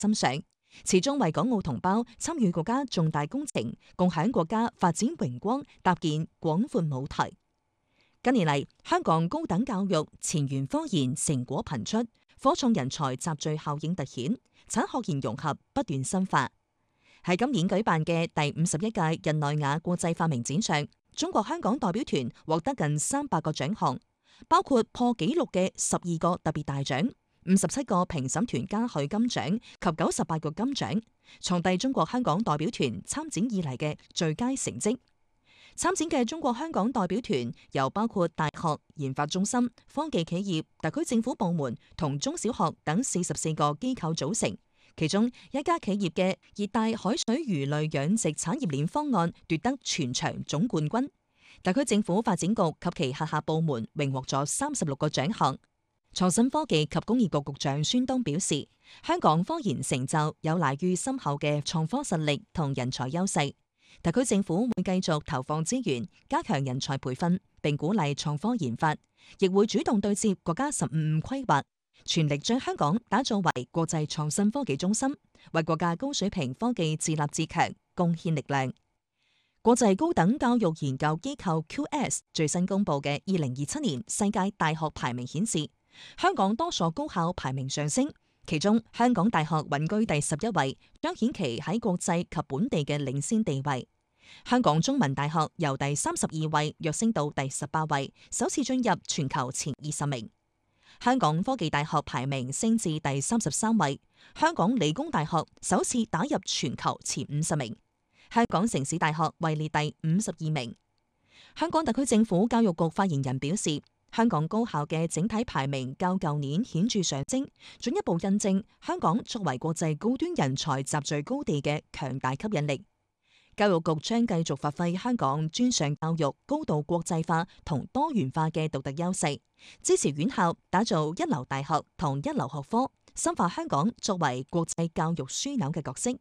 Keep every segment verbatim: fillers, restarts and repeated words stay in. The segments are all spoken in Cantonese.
心上，始終為港澳同胞參與國家重大工程、共享國家發展榮光搭建廣闊舞台。近年嚟，香港高等教育前沿科研成果頻出，科創人才集聚效應突顯，產學研融合不斷深化。喺今年舉辦嘅第五十一屆日內瓦國際發明展上，中國香港代表團獲得近三百個獎項，包括破紀錄嘅十二個特別大獎、五十七個評審團嘉許金獎及九十八個金獎，創締中國香港代表團參展以嚟嘅最佳成績。參展嘅中國香港代表團由包括大學、研發中心、科技企業、特區政府部門同中小學等四十四個機構組成。其中一家企業嘅熱帶海水魚類養殖產業鏈方案奪得全場總冠軍。特區政府發展局及其轄下部門榮獲咗三十六個獎項。創新科技及工業局局長孫東表示，香港科研成就有賴於深厚嘅創科實力同人才優勢。特區政府會繼續投放資源，加強人才培訓，並鼓勵創科研發，亦會主動對接國家十五五規劃，全力將香港打造為國際創新科技中心，為國家高水平科技自立自強貢獻力量。國際高等教育研究機構 Q S 最新公布嘅二零二七年世界大學排名顯示，香港多所高校排名上升，其中香港大學穩居第十一位，彰顯其喺國際及本地嘅領先地位。香港中文大學由第三十二位躍升到第十八位，首次進入全球前二十名。香港科技大學排名升至第三十三位，香港理工大學首次打入全球前五十名，香港城市大學位列第五十二名。香港特區政府教育局發言人表示，香港高校嘅整體排名較舊年顯著上升，進一步印證香港作為國際高端人才集聚高地嘅強大吸引力。教育局將繼續發揮香港專上教育高度國際化同多元化嘅獨特優勢，支持院校打造一流大學同一流學科，深化香港作為國際教育樞紐嘅角色。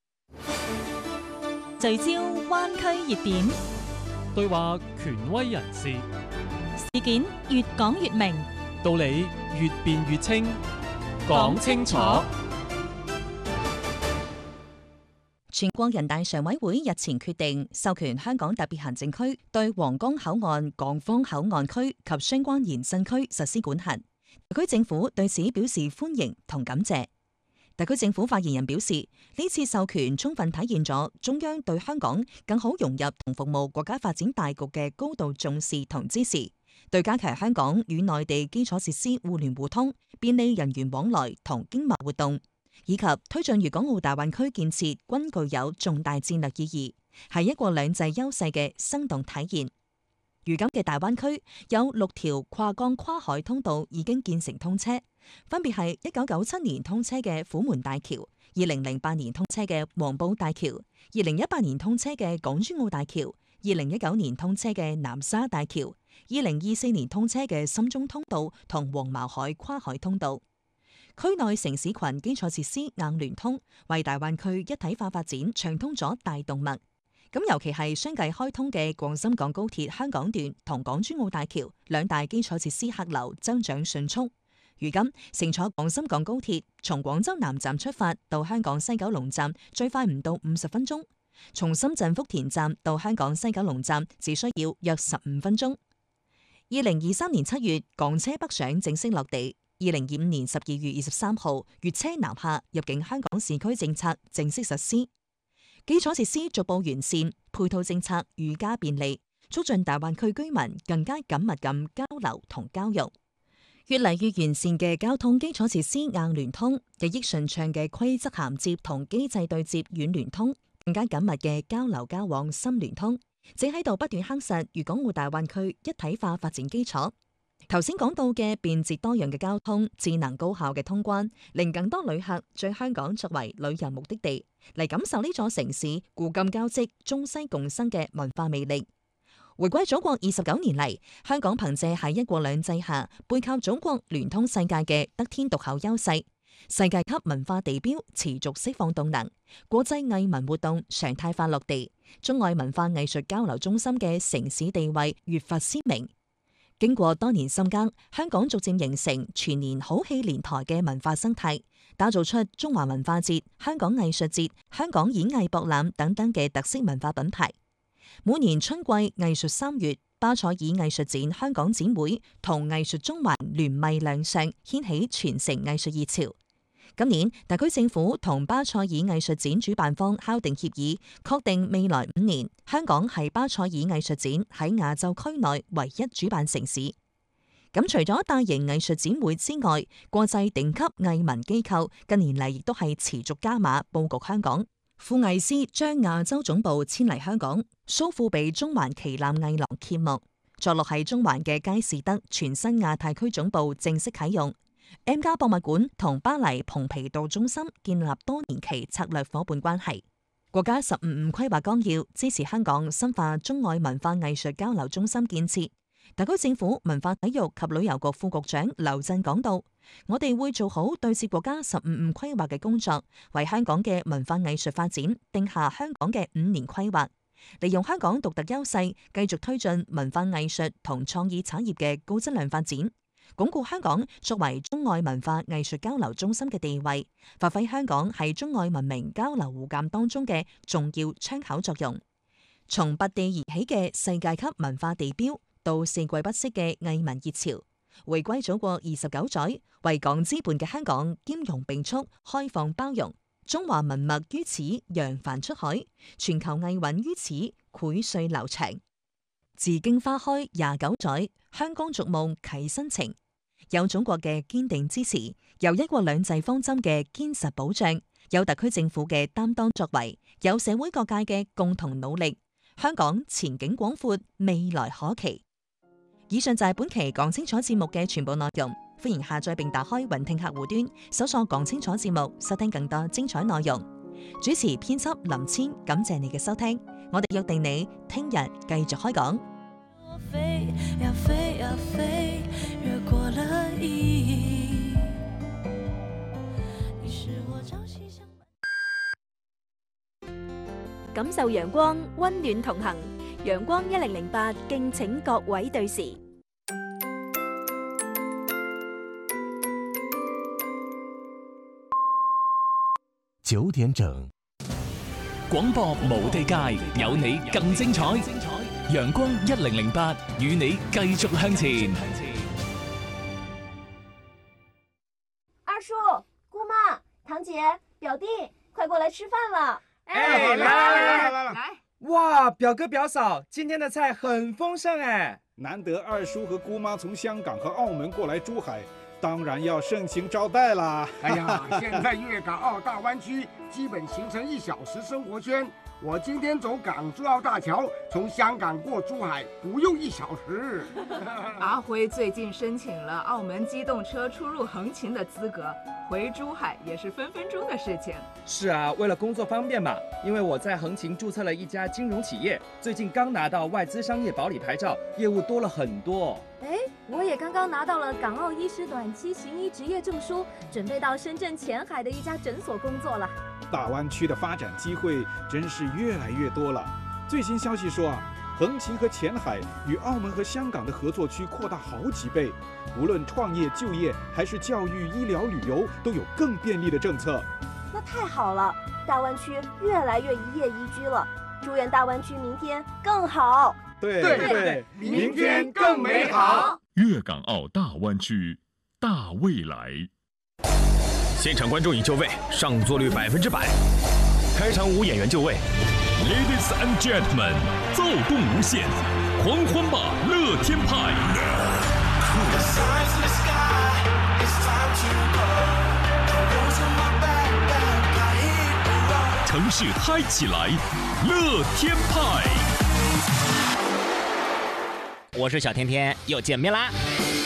聚焦灣區熱點， 對話權威人士， 事件越講越明， 道理越辯越清，講清楚。 全國人大常委會日前決定授權香港特別行政區對皇崗口岸港方口岸區及相關延伸區實施管轄。特區政府對此表示歡迎同感謝。特區政府發言人表示，呢次授權充分體現咗中央對香港更好融入同服務國家發展大局嘅高度重視同支持，對加強香港與內地基礎設施互聯互通、便利人員往來同經貿活動，以及推進粵港澳大灣區建設均具有重大戰略意義，係一國兩制優勢嘅生動體現。如今嘅大灣區有六條跨江跨海通道已經建成通車，分別係一九九七年通車嘅虎門大橋、二零零八年通車嘅黃埔大橋、二零一八年通車嘅港珠澳大橋、二零一九年通車嘅南沙大橋、二零二四年通車嘅深中通道同黃茅海跨海通道。區內城市群基礎設施硬聯通，為大灣區一體化發展暢通咗大動脈。咁尤其係相繼開通嘅廣深港高鐵香港段同港珠澳大橋兩大基礎設施客流增長迅速。如今乘坐廣深港高鐵從廣州南站出發到香港西九龍站最快唔到五十分鐘，從深圳福田站到香港西九龍站只需要約十五分鐘。二零二三年七月港車北上正式落地，二零二五年十二月二十三號粵車南下入境香港市區政策正式實施。基礎設施逐步完善，配套政策愈加便利，促進大灣區居民更加緊密咁交流同交融。越嚟越完善嘅交通基礎設施硬聯通，日益順暢嘅規則銜接同機制對接軟聯通，更加緊密嘅交流交往深聯通，正喺度不斷夯實粵港澳大灣區一體化發展基礎。頭先講到嘅便捷多樣嘅交通、智能高效嘅通關，令更多旅客將香港作為旅遊目的地，嚟感受呢座城市古今交織、中西共生嘅文化魅力。回歸祖國二十九年嚟，香港憑借喺一國兩制下背靠祖國聯通世界嘅得天獨厚優勢，世界級文化地標持續釋放動能，國際藝文活動常態化落地，中外文化藝術交流中心嘅城市地位越發鮮明。 經過多年深耕，香港逐漸形成全年好戲連台嘅文化生態，打造出中華文化節、香港藝術節、香港演藝博覽等等嘅特色文化品牌。每年春季藝術三月，巴塞爾藝術展香港展會同藝術中環聯袂亮相，掀起全城藝術熱潮。今年特區政府同巴塞爾藝術展主辦方敲定協議，確定未來五年香港係巴塞爾藝術展喺亞洲區內唯一主辦城市。咁除咗大型藝術展會之外，國際頂級藝文機構近年嚟亦都係持續加碼佈局香港。富藝師將亞洲總部遷嚟香港，蘇富比中環旗艦藝廊揭幕，坐落喺中環嘅佳士得全新亞太區總部正式啟用。M+ 博物館同巴黎蓬皮杜中心建立多年期策略夥伴關係。國家十五五規劃綱要支持香港深化中外文化藝術交流中心建設。特區政府文化體育及旅遊局副局長劉震講到，我哋會做好對接國家十五五規劃嘅工作，為香港嘅文化藝術發展定下香港嘅五年規劃，利用香港獨特優勢，繼續推進文化藝術同創意產業嘅高質量發展。鞏固香港作為中外文化藝術交流中心嘅地位，發揮香港喺中外文明交流互鑒當中嘅重要窗口作用。從拔地而起嘅世界級文化地標，到四季不息嘅藝文熱潮，回歸祖國二十九載，為港之伴嘅香港兼容並蓄、開放包容，中華文脈於此揚帆出海，全球藝韻於此薈萃流長。自經花開廿九載，香港逐夢啟新程。有祖國嘅堅定支持，有一國兩制方針嘅堅實保障，有特區政府嘅擔當作為，有社會各界嘅共同努力，香港前景廣闊，未來可期。以上就係本期講清楚節目嘅全部內容，歡迎下載並打開雲聽客戶端，搜索講清楚節目，收聽更多精彩內容。主持編輯林千，感謝你嘅收聽，我哋約定你聽日繼續開講。 飛呀飛呀飛，越過了意義，你是我朝夕相伴。 感受陽光，溫暖同行。陽光一零零八，敬請各位對時。 九點整， 廣播無地界，有你更精彩。陽光一零零八，與你繼續向前。 二叔、姑媽、堂姐、表弟，快過來吃飯了！ 哎，來來來來來來！哇，表哥表嫂，今天的菜很豐盛哎！ 難得二叔和姑媽從香港和澳門過來珠海，當然要盛情招待啦！ 哎呀，現在粵港澳大灣區基本形成一小時生活圈。我今天走港珠澳大橋，從香港過珠海不用一小時。 阿輝最近申請了澳門機動車出入橫琴的資格，回珠海也是分分鐘的事情。 是啊，為了工作方便嘛，因為我在橫琴註冊了一家金融企業，最近剛拿到外資商業保理牌照，業務多了很多。 哎，我也剛剛拿到了港澳醫師短期行醫執業證書，準備到深圳前海的一家診所工作了。 大灣區的發展機會真是越來越多了。最新消息說啊，橫琴和前海與澳門和香港的合作區擴大好幾倍，無論創業、就業還是教育、醫療、旅遊，都有更便利的政策。 那太好了，大灣區越來越一夜宜居了。祝願大灣區明天更好。 對對對，明天更美好。 粵港澳大灣區，大未來。 現場觀眾已就位，上座率百分之百。開場舞演員就位。 Ladies and gentlemen， 躁動無限，狂歡吧，樂天派！城市嗨起來，樂天派！ 我是小甜甜，又見面啦！